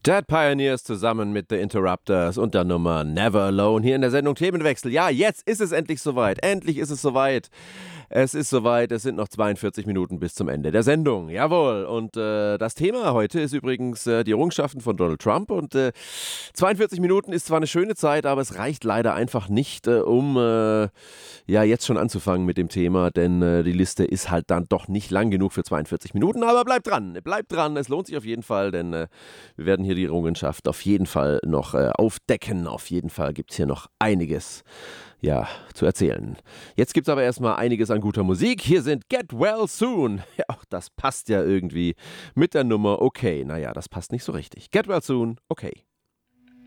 Dead Pioneers zusammen mit The Interrupters und der Nummer Never Alone hier in der Sendung Themenwechsel. Ja, jetzt ist es endlich soweit. Endlich ist es soweit. Es ist soweit. Es sind noch 42 Minuten bis zum Ende der Sendung. Jawohl. Und das Thema heute ist übrigens die Errungenschaften von Donald Trump. Und 42 Minuten ist zwar eine schöne Zeit, aber es reicht leider einfach nicht, um jetzt schon anzufangen mit dem Thema. Denn die Liste ist halt dann doch nicht lang genug für 42 Minuten. Aber bleibt dran. Bleibt dran. Es lohnt sich auf jeden Fall, denn wir werden hier die Errungenschaft auf jeden Fall noch aufdecken. Auf jeden Fall gibt es hier noch einiges zu erzählen. Jetzt gibt es aber erstmal einiges an guter Musik. Hier sind Get Well Soon. Ja, auch das passt ja irgendwie mit der Nummer Okay. Naja, das passt nicht so richtig. Get Well Soon, okay.